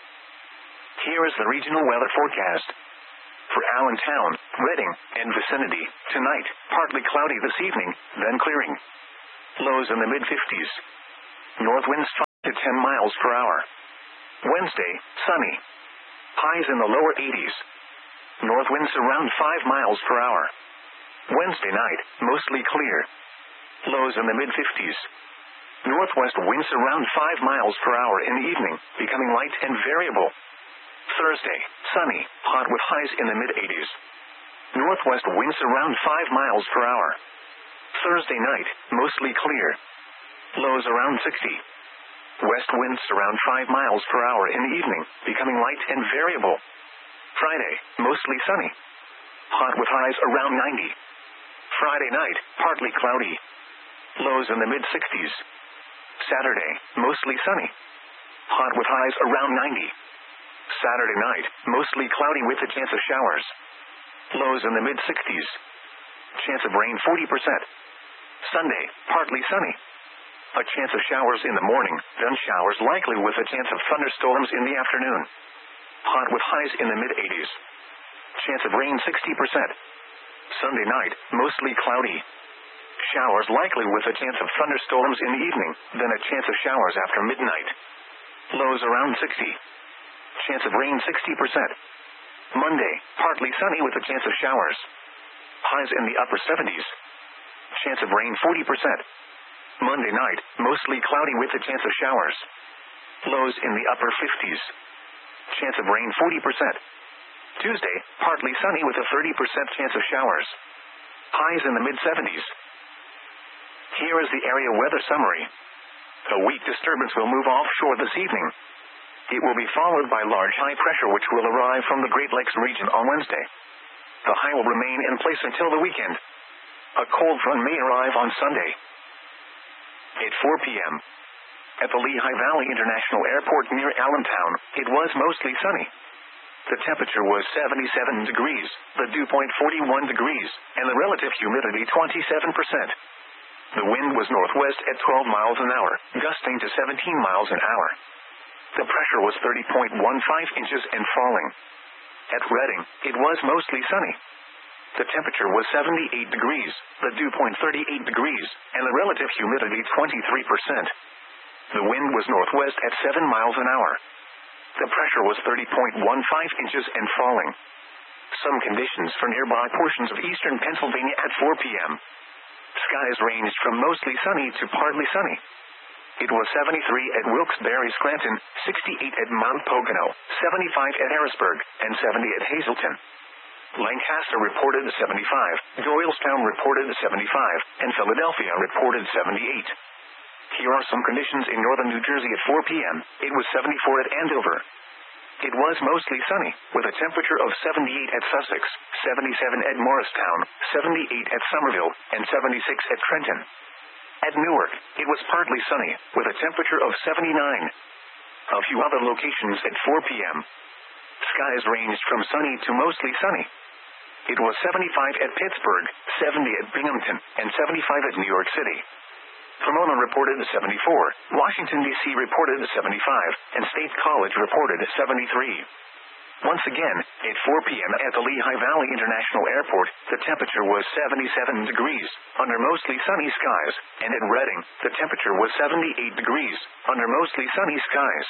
[SPEAKER 1] Here is the regional weather forecast. For Allentown, Redding, and vicinity, tonight, partly cloudy this evening, then clearing. Lows in the mid fifties. North winds five to ten miles per hour. Wednesday, sunny. Highs in the lower eighties. North winds around five miles per hour. Wednesday night, mostly clear. Lows in the mid fifties. Northwest winds around five miles per hour in the evening, becoming light and variable. Thursday, sunny, hot with highs in the mid eighties. Northwest winds around five miles per hour. Thursday night, mostly clear. Lows around sixty. West winds around five miles per hour in the evening, becoming light and variable. Friday, mostly sunny. Hot with highs around ninety. Friday night, partly cloudy. Lows in the mid sixties. Saturday, mostly sunny. Hot with highs around ninety. Saturday night, mostly cloudy with a chance of showers. Lows in the mid sixties. Chance of rain forty percent. Sunday, partly sunny. A chance of showers in the morning, then showers likely with a chance of thunderstorms in the afternoon. Hot with highs in the mid eighties. Chance of rain sixty percent. Sunday night, mostly cloudy. Showers likely with a chance of thunderstorms in the evening, then a chance of showers after midnight. Lows around sixty. Chance of rain sixty percent. Monday, partly sunny with a chance of showers. Highs in the upper seventies. Chance of rain forty percent. Monday night, mostly cloudy with a chance of showers. Lows in the upper fifties. Chance of rain forty percent. Tuesday, partly sunny with a thirty percent chance of showers. Highs in the mid seventies. Here is the area weather summary. A weak disturbance will move offshore this evening. It will be followed by large high pressure which will arrive from the Great Lakes region on Wednesday. The high will remain in place until the weekend. A cold front may arrive on Sunday. At four p.m. At the Lehigh Valley International Airport near Allentown, it was mostly sunny. The temperature was seventy-seven degrees, the dew point forty-one degrees, and the relative humidity twenty-seven percent. The wind was northwest at twelve miles an hour, gusting to seventeen miles an hour. The pressure was thirty point one five inches and falling. At Redding, it was mostly sunny. The temperature was seventy-eight degrees, the dew point thirty-eight degrees, and the relative humidity twenty-three percent. The wind was northwest at seven miles an hour. The pressure was thirty point one five inches and falling. Some conditions for nearby portions of eastern Pennsylvania at four p.m. Skies ranged from mostly sunny to partly sunny. It was seventy-three at Wilkes-Barre, Scranton, sixty-eight at Mount Pocono, seventy-five at Harrisburg, and seventy at Hazleton. Lancaster reported seventy-five, Doylestown reported seventy-five, and Philadelphia reported seventy-eight. Here are some conditions in northern New Jersey at four p.m. It was seventy-four at Andover. It was mostly sunny, with a temperature of seventy-eight at Sussex, seventy-seven at Morristown, seventy-eight at Somerville, and seventy-six at Trenton. At Newark, it was partly sunny, with a temperature of seventy-nine. A few other locations at four p.m. Skies ranged from sunny to mostly sunny. It was seventy-five at Pittsburgh, seventy at Binghamton, and seventy-five at New York City. Pomona reported seventy-four, Washington, D C reported seventy-five, and State College reported seventy-three. Once again, at four p.m. at the Lehigh Valley International Airport, the temperature was seventy-seven degrees, under mostly sunny skies, and at Redding, the temperature was seventy-eight degrees, under mostly sunny skies.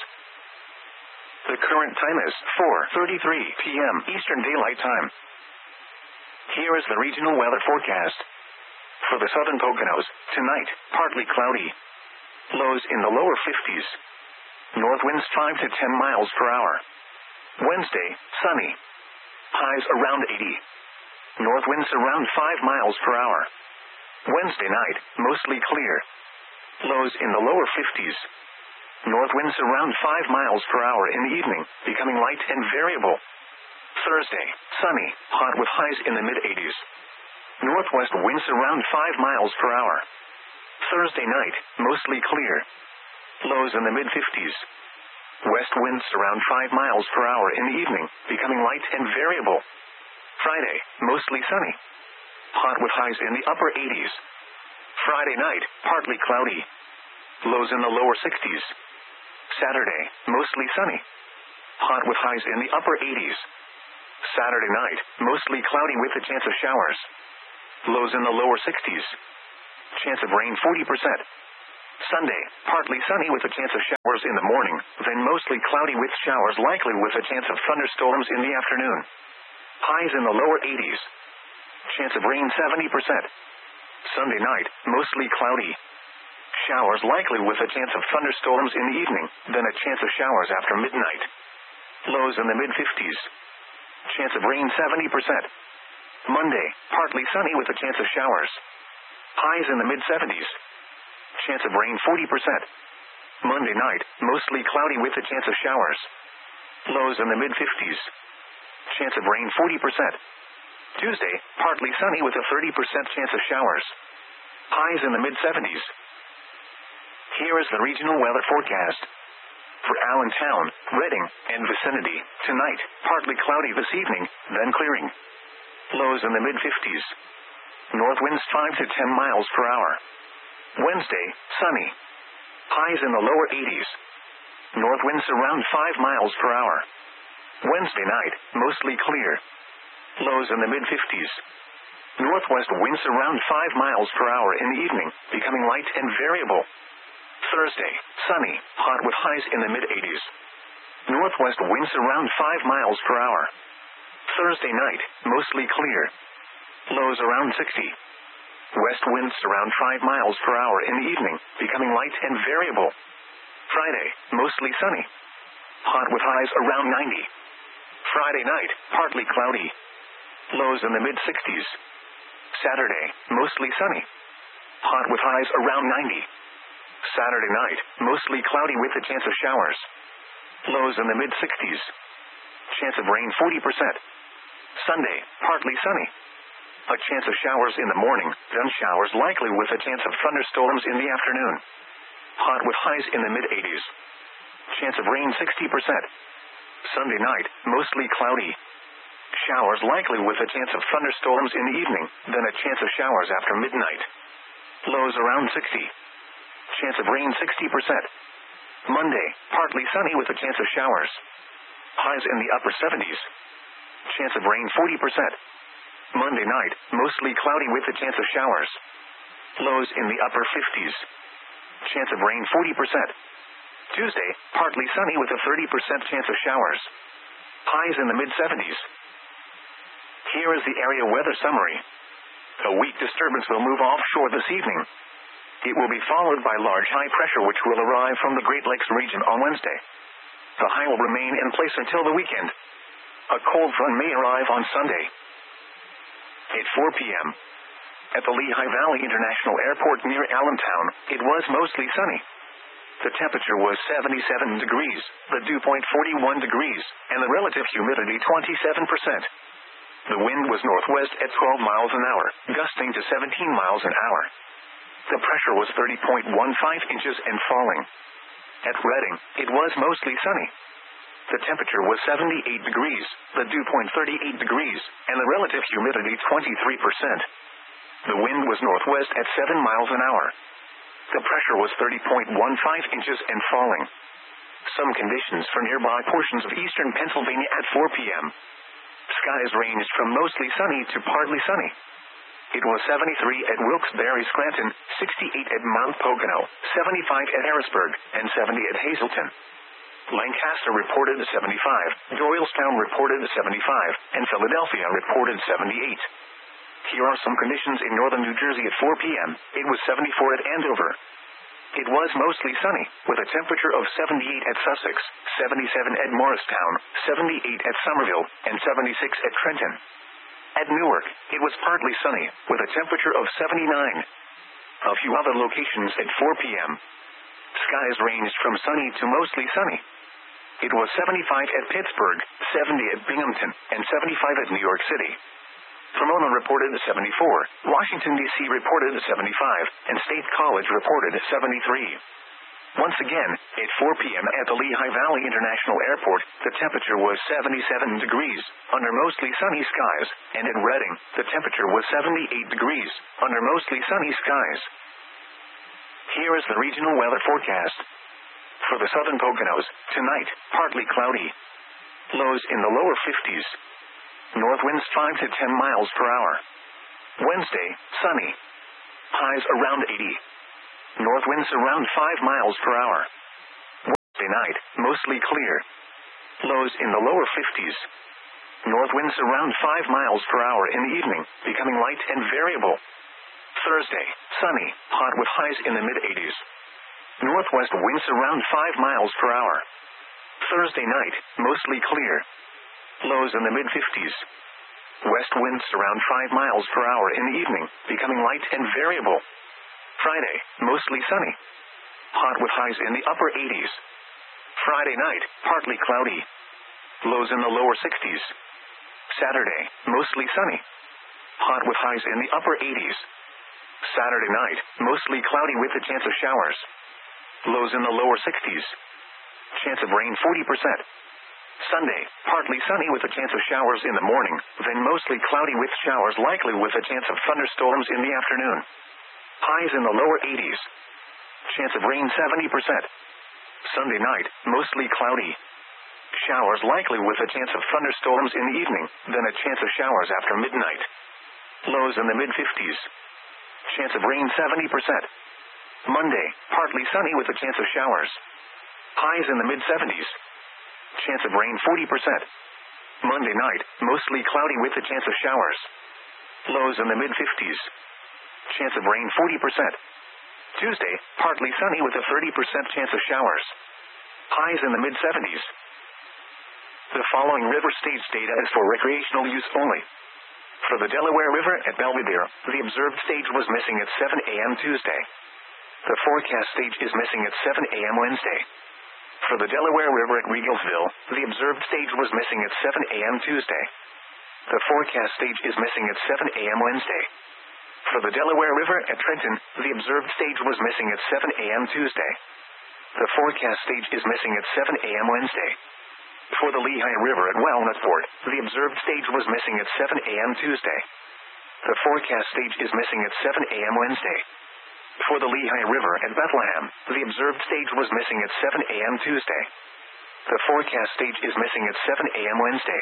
[SPEAKER 1] The current time is four thirty-three p.m. Eastern Daylight Time. Here is the regional weather forecast. For the southern Poconos, tonight, partly cloudy. Lows in the lower fifties. North winds five to ten miles per hour. Wednesday, sunny. Highs around eighty. North winds around five miles per hour. Wednesday night, mostly clear. Lows in the lower fifties. North winds around five miles per hour in the evening, becoming light and variable. Thursday, sunny, hot with highs in the mid eighties. Northwest winds around five miles per hour. Thursday night, mostly clear. Lows in the mid fifties. West winds around five miles per hour in the evening, becoming light and variable. Friday, mostly sunny. Hot with highs in the upper eighties. Friday night, partly cloudy. Lows in the lower sixties. Saturday, mostly sunny. Hot with highs in the upper eighties. Saturday night, mostly cloudy with a chance of showers. Lows in the lower sixties. Chance of rain forty percent. Sunday, partly sunny with a chance of showers in the morning, then mostly cloudy with showers likely with a chance of thunderstorms in the afternoon. Highs in the lower eighties. Chance of rain seventy percent. Sunday night, mostly cloudy. Showers likely with a chance of thunderstorms in the evening, then a chance of showers after midnight. Lows in the mid-fifties. Chance of rain seventy percent. Monday, partly sunny with a chance of showers. Highs in the mid-seventies. Chance of rain forty percent. Monday night, mostly cloudy with a chance of showers. Lows in the mid-fifties. Chance of rain forty percent. Tuesday, partly sunny with a thirty percent chance of showers. Highs in the mid-seventies. Here is the regional weather forecast. For Allentown, Reading, and vicinity, tonight, partly cloudy this evening, then clearing. Lows in the mid-fifties. North winds five to ten miles per hour. Wednesday, sunny. Highs in the lower eighties. North winds around five miles per hour. Wednesday night, mostly clear. Lows in the mid-fifties. Northwest winds around five miles per hour in the evening, becoming light and variable. Thursday, sunny, hot with highs in the mid-eighties. Northwest winds around five miles per hour. Thursday night, mostly clear. Lows around sixty. West winds around five miles per hour in the evening, becoming light and variable. Friday, mostly sunny. Hot with highs around ninety. Friday night, partly cloudy. Lows in the mid-sixties. Saturday, mostly sunny. Hot with highs around ninety. Saturday night, mostly cloudy with a chance of showers. Lows in the mid-sixties. Chance of rain forty percent. Sunday, partly sunny. A chance of showers in the morning, then showers likely with a chance of thunderstorms in the afternoon. Hot with highs in the mid-eighties. Chance of rain sixty percent. Sunday night, mostly cloudy. Showers likely with a chance of thunderstorms in the evening, then a chance of showers after midnight. Lows around sixty. Chance of rain sixty percent. Monday, partly sunny with a chance of showers. Highs in the upper seventies. Chance of rain forty percent. Monday night, mostly cloudy with a chance of showers. Lows in the upper fifties. Chance of rain forty percent. Tuesday, partly sunny with a thirty percent chance of showers. Highs in the mid-seventies. Here is the area weather summary. A weak disturbance will move offshore this evening. It will be followed by large high pressure which will arrive from the Great Lakes region on Wednesday. The high will remain in place until the weekend. A cold front may arrive on Sunday. At four p.m. at the Lehigh Valley International Airport near Allentown, it was mostly sunny. The temperature was seventy-seven degrees, the dew point forty-one degrees, and the relative humidity twenty-seven percent. The wind was northwest at twelve miles an hour, gusting to seventeen miles an hour. The pressure was thirty point one five inches and falling. At Reading, it was mostly sunny. The temperature was seventy-eight degrees, the dew point thirty-eight degrees, and the relative humidity twenty-three percent. The wind was northwest at seven miles an hour. The pressure was thirty point one five inches and falling. Some conditions for nearby portions of eastern Pennsylvania at four p.m. Skies ranged from mostly sunny to partly sunny. It was seventy-three at Wilkes-Barre, Scranton, sixty-eight at Mount Pocono, seventy-five at Harrisburg, and seventy at Hazleton. Lancaster reported seventy-five, Doylestown reported seventy-five, and Philadelphia reported seventy-eight. Here are some conditions in northern New Jersey at four p.m. It was seventy-four at Andover. It was mostly sunny, with a temperature of seventy-eight at Sussex, seventy-seven at Morristown, seventy-eight at Somerville, and seventy-six at Trenton. At Newark, it was partly sunny, with a temperature of seventy-nine. A few other locations at four p.m. Skies ranged from sunny to mostly sunny. It was seventy-five at Pittsburgh, seventy at Binghamton, and seventy-five at New York City. Pomona reported seventy-four, Washington, D C reported seventy-five, and State College reported seventy-three. Once again, at four p.m. at the Lehigh Valley International Airport, the temperature was seventy-seven degrees, under mostly sunny skies, and in Reading, the temperature was seventy-eight degrees, under mostly sunny skies. Here is the regional weather forecast. For the southern Poconos, tonight, partly cloudy. Lows in the lower fifties. North winds five to ten miles per hour. Wednesday, sunny. highs around eighty. North winds around five miles per hour. Wednesday night, mostly clear. Lows in the lower fifties. North winds around five miles per hour in the evening, becoming light and variable. Thursday, sunny, hot with highs in the mid-eighties. Northwest winds around five miles per hour. Thursday night, mostly clear. Lows in the mid-fifties. West winds around five miles per hour in the evening, becoming light and variable. Friday, mostly sunny. Hot with highs in the upper eighties. Friday night, partly cloudy. Lows in the lower sixties. Saturday, mostly sunny. Hot with highs in the upper eighties. Saturday night, mostly cloudy with a chance of showers. Lows in the lower sixties. Chance of rain forty percent. Sunday, partly sunny with a chance of showers in the morning, then mostly cloudy with showers likely with a chance of thunderstorms in the afternoon. Highs in the lower eighties. Chance of rain seventy percent. Sunday night, mostly cloudy. Showers likely with a chance of thunderstorms in the evening, then a chance of showers after midnight. Lows in the mid-fifties. Chance of rain seventy percent. Monday, partly sunny with a chance of showers. Highs in the mid-seventies. Chance of rain forty percent. Monday night, mostly cloudy with a chance of showers. Lows in the mid-fifties. Chance of rain forty percent. Tuesday, partly sunny with a thirty percent chance of showers. Highs in the mid-seventies. The following river stage data is for recreational use only. For the Delaware River at Belvidere, the observed stage was missing at seven a m Tuesday. The forecast stage is missing at seven a m Wednesday. For the Delaware River at Regalsville, the observed stage was missing at seven a m Tuesday. The forecast stage is missing at seven a m Wednesday. For the Delaware River at Trenton, the observed stage was missing at seven a m Tuesday. The forecast stage is missing at seven a m Wednesday. For the Lehigh River at Walnutford, the observed stage was missing at seven a m Tuesday. The forecast stage is missing at seven a m Wednesday. For the Lehigh River at Bethlehem, the observed stage was missing at seven a m Tuesday. The forecast stage is missing at seven a m Wednesday.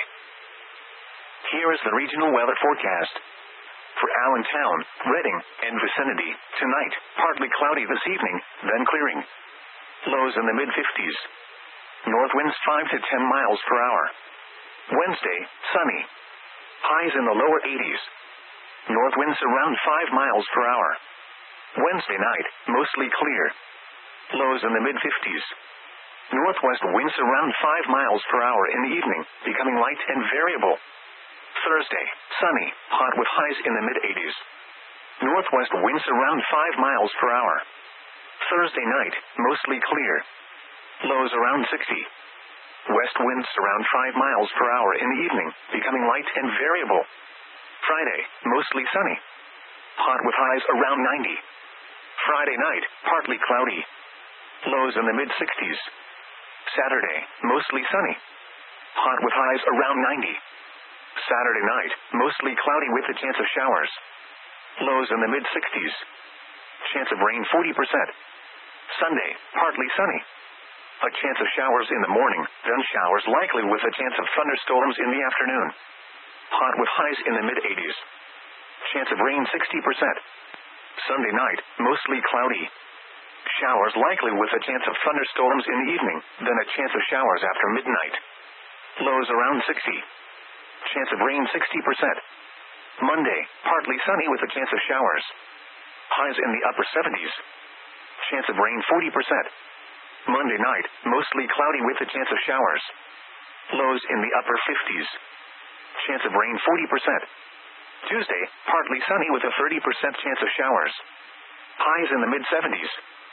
[SPEAKER 1] Here is the regional weather forecast. For Allentown, Reading, and vicinity, tonight, partly cloudy this evening, then clearing. Lows in the mid-fifties. North winds five to ten miles per hour. Wednesday, sunny. Highs in the lower eighties. North winds around five miles per hour. Wednesday night, mostly clear. Lows in the mid-fifties. Northwest winds around five miles per hour in the evening, becoming light and variable. Thursday, sunny, hot with highs in the mid-eighties. Northwest winds around five miles per hour. Thursday night, mostly clear. Lows around sixty. West winds around five miles per hour in the evening, becoming light and variable. Friday, mostly sunny. Hot with highs around ninety. Friday night, partly cloudy. Lows in the mid-sixties. Saturday, mostly sunny. Hot with highs around ninety. Saturday night, mostly cloudy with a chance of showers. Lows in the mid-sixties. Chance of rain forty percent. Sunday, partly sunny. A chance of showers in the morning, then showers likely with a chance of thunderstorms in the afternoon. Hot with highs in the mid-eighties. Chance of rain sixty percent. Sunday night, mostly cloudy. Showers likely with a chance of thunderstorms in the evening, then a chance of showers after midnight. Lows around sixty. Chance of rain sixty percent. Monday, partly sunny with a chance of showers. Highs in the upper seventies. Chance of rain forty percent. Monday night, mostly cloudy with a chance of showers. Lows in the upper fifties. Chance of rain forty percent. Tuesday, partly sunny with a thirty percent chance of showers. Highs in the mid-seventies.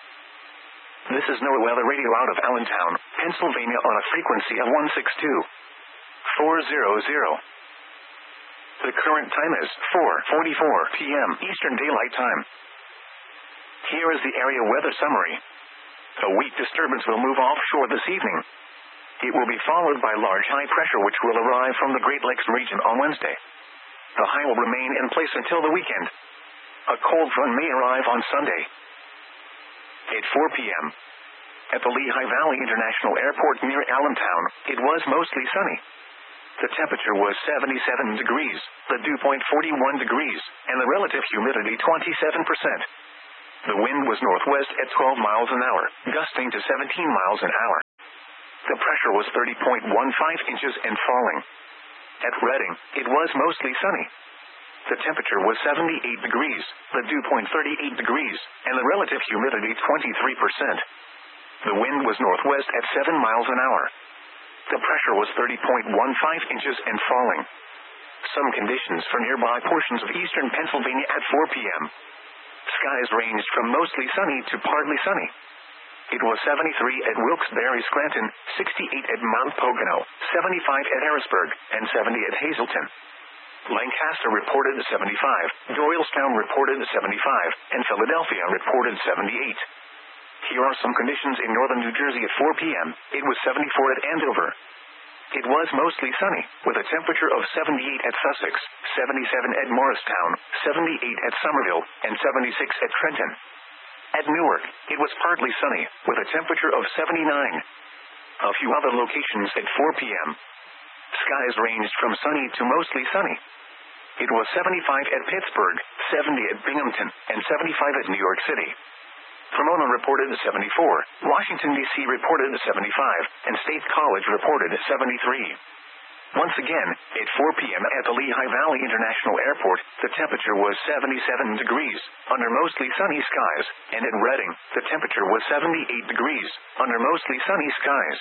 [SPEAKER 1] This is NOAA Weather Radio out of Allentown, Pennsylvania on a frequency of one six two four hundred. The current time is four forty-four p m Eastern Daylight Time. Here is the area weather summary. A weak disturbance will move offshore this evening. It will be followed by large high pressure which will arrive from the Great Lakes region on Wednesday. The high will remain in place until the weekend. A cold front may arrive on Sunday. At four p m At the Lehigh Valley International Airport near Allentown, it was mostly sunny. The temperature was seventy-seven degrees, the dew point forty-one degrees, and the relative humidity twenty-seven percent. The wind was northwest at twelve miles an hour, gusting to seventeen miles an hour. The pressure was thirty point one five inches and falling. At Redding, it was mostly sunny. The temperature was seventy-eight degrees, the dew point thirty-eight degrees, and the relative humidity twenty-three percent. The wind was northwest at seven miles an hour. The pressure was thirty point one five inches and falling. Some conditions for nearby portions of eastern Pennsylvania at four p.m. Skies ranged from mostly sunny to partly sunny. It was seventy-three at Wilkes-Barre, Scranton, sixty-eight at Mount Pocono, seventy-five at Harrisburg, and seventy at Hazleton. Lancaster reported seventy-five, Doylestown reported seventy-five, and Philadelphia reported seventy-eight. Here are some conditions in northern New Jersey at four p.m. It was seventy-four at Andover. It was mostly sunny, with a temperature of seventy-eight at Sussex, seventy-seven at Morristown, seventy-eight at Somerville, and seventy-six at Trenton. At Newark, it was partly sunny, with a temperature of seventy-nine. A few other locations at four p.m. Skies ranged from sunny to mostly sunny. It was seventy-five at Pittsburgh, seventy at Binghamton, and seventy-five at New York City. Pomona reported seventy-four, Washington, D C reported seventy-five, and State College reported seventy-three. Once again, at four p.m. at the Lehigh Valley International Airport, the temperature was seventy-seven degrees, under mostly sunny skies, and at Redding, the temperature was seventy-eight degrees, under mostly sunny skies.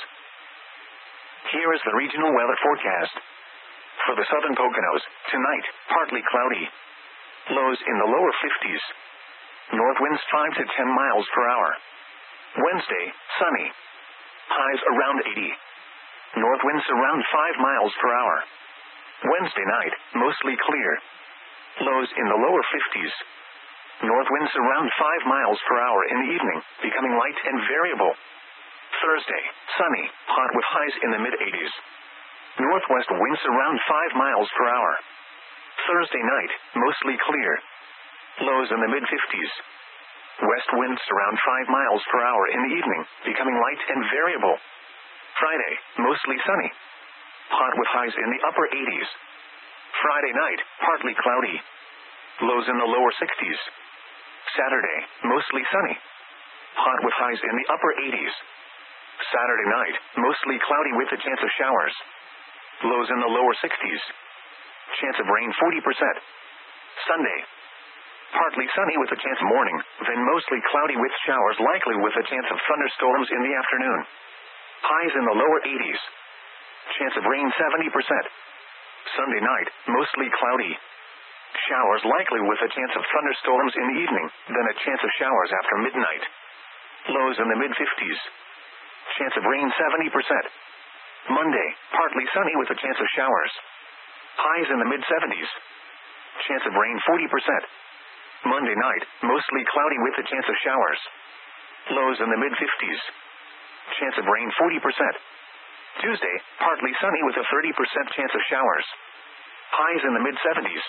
[SPEAKER 1] Here is the regional weather forecast. For the southern Poconos, tonight, partly cloudy. Lows in the lower fifties. North winds five to ten miles per hour. Wednesday, sunny. Highs around eighty. North winds around five miles per hour. Wednesday night, mostly clear. Lows in the lower fifties. North winds around five miles per hour in the evening, becoming light and variable. Thursday, sunny, hot with highs in the mid-eighties. Northwest winds around five miles per hour. Thursday night, mostly clear. Lows in the mid-fifties. West winds around five miles per hour in the evening, becoming light and variable. Friday, mostly sunny. Hot with highs in the upper eighties. Friday night, partly cloudy. Lows in the lower sixties. Saturday, mostly sunny. Hot with highs in the upper eighties. Saturday night, mostly cloudy with a chance of showers. Lows in the lower sixties. Chance of rain forty percent. Sunday, partly sunny with a chance of morning, then mostly cloudy with showers likely with a chance of thunderstorms in the afternoon. Highs in the lower eighties. Chance of rain seventy percent. Sunday night, mostly cloudy. Showers likely with a chance of thunderstorms in the evening, then a chance of showers after midnight. Lows in the mid-fifties. Chance of rain seventy percent. Monday, partly sunny with a chance of showers. Highs in the mid-seventies. Chance of rain forty percent. Monday night, mostly cloudy with a chance of showers. Lows in the mid-fifties. Chance of rain forty percent. Tuesday, partly sunny with a thirty percent chance of showers. Highs in the mid-seventies.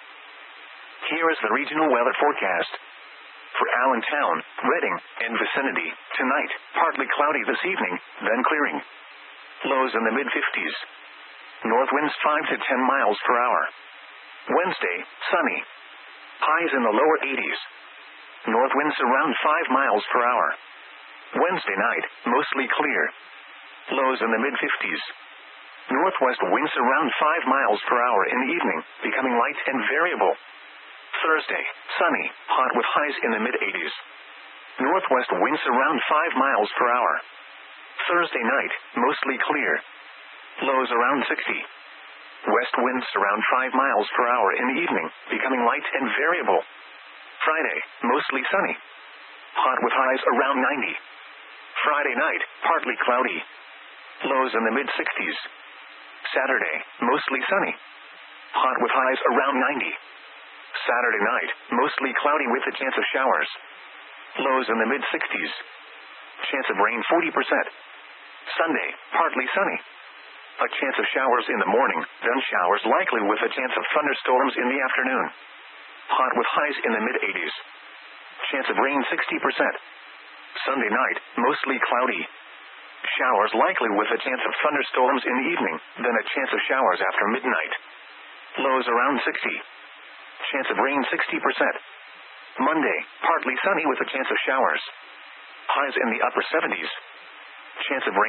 [SPEAKER 1] Here is the regional weather forecast. For Allentown, Redding, and vicinity, tonight, partly cloudy this evening, then clearing. Lows in the mid-fifties. North winds five to ten miles per hour. Wednesday, sunny. Highs in the lower eighties. North winds around five miles per hour. Wednesday night, mostly clear. Lows in the mid-fifties. Northwest winds around five miles per hour in the evening, becoming light and variable. Thursday, sunny, hot with highs in the mid-eighties. Northwest winds around five miles per hour. Thursday night, mostly clear. Lows around sixty. West winds around five miles per hour in the evening, becoming light and variable. Friday, mostly sunny. Hot with highs around ninety. Friday night, partly cloudy. Lows in the mid-sixties. Saturday, mostly sunny. Hot with highs around ninety. Saturday night, mostly cloudy with a chance of showers. Lows in the mid-sixties. Chance of rain forty percent. Sunday, partly sunny. A chance of showers in the morning, then showers likely with a chance of thunderstorms in the afternoon. Hot with highs in the mid-eighties. Chance of rain sixty percent. Sunday night, mostly cloudy. Showers likely with a chance of thunderstorms in the evening, then a chance of showers after midnight. Lows around sixty. Chance of rain sixty percent. Monday, partly sunny with a chance of showers. Highs in the upper seventies. Chance of rain.